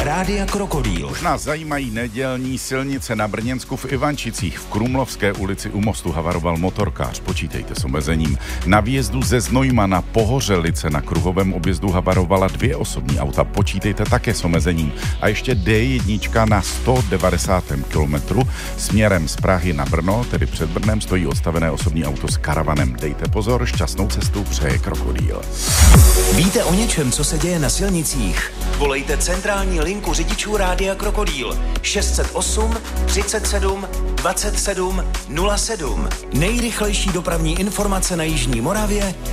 Rádia Krokodýl. Už nás zajímají nedělní silnice na Brněnsku v Ivančicích. V Krumlovské ulici u mostu havaroval motorkář, počítejte s omezením. Na výjezdu ze Znojma na Pohořelice na kruhovém objezdu havarovala 2 osobní auta, počítejte také s omezením. A ještě D1 na 190. kilometru směrem z Prahy na Brno, tedy před Brnem, stojí odstavené osobní auto s karavanem. Dejte pozor, šťastnou cestu přeje Krokodýl. Víte o něčem, co se děje na silnicích? Volejte centrální linku řidičů Rádia Krokodýl 608 37 27 07. Nejrychlejší dopravní informace na jižní Moravě